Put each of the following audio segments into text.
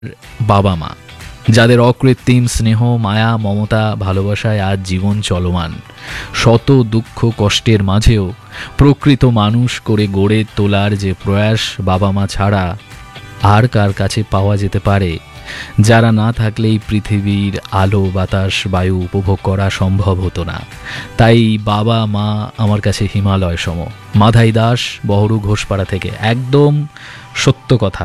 বাবা মা, যাদের অকৃত্রিম স্নেহ, মায়া, মমতা, ভালোবাসায় আজ জীবন চলমান, শত দুঃখ কষ্টের মাঝেও প্রকৃত মানুষ করে গড়ে তোলার যে প্রয়াস বাবা মা ছাড়া আর কার কাছে পাওয়া যেতে পারে, যারা না থাকলে এই পৃথিবীর আলো বাতাস বায়ু উপভোগ করা সম্ভব হতো না। তাই বাবা মা আমার কাছে হিমালয় সম। মাধাই দাস, বহরু ঘোষপাড়া থেকে, একদম সত্য কথা।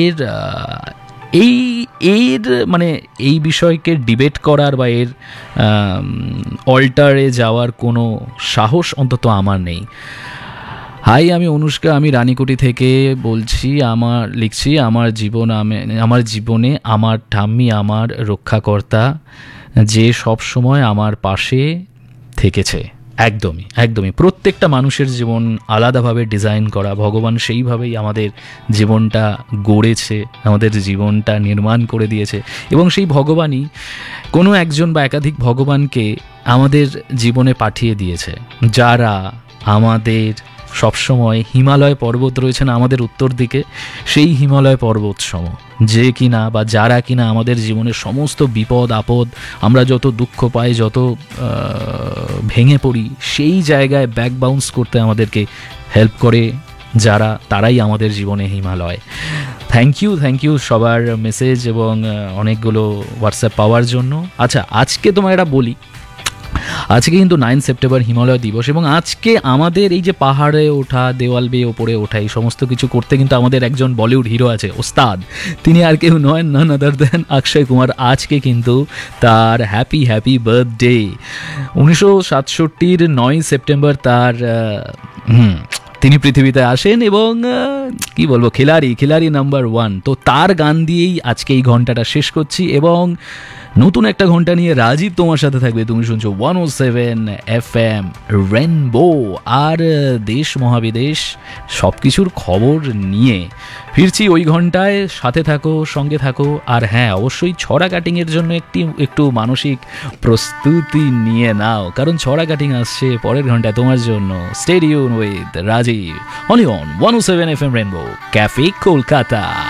এর মানে এই বিষয়কে ডিবেট করার বা এর অল্টারে যাওয়ার কোনো সাহস অন্তত আমার নেই। হাই, আমি অনুষ্কা, আমি রানীকুটি থেকে বলছি। লিখছি আমার জীবনে আমার ঠাম্মি আমার রক্ষাকর্তা, যে সব সময় আমার পাশে থেকেছে। একদমই একদমই প্রত্যেকটা মানুষের জীবন আলাদাভাবে ডিজাইন করা, ভগবান সেইভাবেই আমাদের জীবনটা গড়েছে, আমাদের জীবনটা নির্মাণ করে দিয়েছে, এবং সেই ভগবানই কোনো একজন বা একাধিক ভগবানকে আমাদের জীবনে পাঠিয়ে দিয়েছে, যারা আমাদের সবসময় হিমালয় পর্বত রয়েছে না আমাদের উত্তর দিকে, সেই হিমালয় পর্বত সম, যে কিনা বা যারা কিনা আমাদের জীবনের সমস্ত বিপদ আপদ, আমরা যত দুঃখ পাই, যত ভেঙে পড়ি, সেই জায়গায় ব্যাক বাউন্স করতে আমাদেরকে হেল্প করে, তারাই আমাদের জীবনে হিমালয়। থ্যাংক ইউ সবার মেসেজ এবং অনেকগুলো হোয়াটসঅ্যাপ পাওয়ার জন্য। আচ্ছা, আজকে তোমায় এটা বলি, আজকে কিন্তু 9 সেপ্টেম্বর হিমালয় দিবস, এবং আজকে আমাদের এই যে পাহাড়ে ওঠা, দেওয়াল বেয়ে ওপরে ওঠা, এই সমস্ত কিছু করতে কিন্তু আমাদের একজন বলিউড হিরো আছে, ওস্তাদ। তিনি আর কেউ নয়, নান আদার দেন অক্ষয় কুমার। আজকে কিন্তু তার হ্যাপি বার্থডে। 1967 9 সেপ্টেম্বর তার তিনি পৃথিবীতে আসেন, এবং কি বলবো, খিলাড়ি নাম্বার 1। তো তার গান দিয়েই আজকে এই ঘন্টাটা শেষ করছি, এবং নতুন একটা ঘন্টা নিয়ে রাজীব তোমার সাথে থাকবে। তুমি শুনছো 107 FM রেনবো, আর দেশ মহাবিদেশ সব কিছুর খবর নিয়ে ফিরছি ওই ঘন্টায়। সাথে থাকো, সঙ্গে থাকো, আর হ্যাঁ, অবশ্যই ছড়া কাটিংয়ের জন্য একটু মানসিক প্রস্তুতি নিয়ে নাও, কারণ ছড়া কাটিং আসছে পরের ঘন্টায় তোমার জন্য। Stay tune with Rajib, only on 107 FM rainbow, cafe Kolkata.